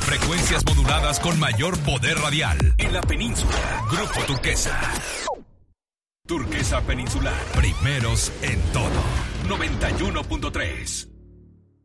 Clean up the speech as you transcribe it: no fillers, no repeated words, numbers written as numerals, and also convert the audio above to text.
Frecuencias moduladas con mayor poder radial. En la península. Grupo Turquesa. Turquesa Peninsular. Primeros en todo. 91.3.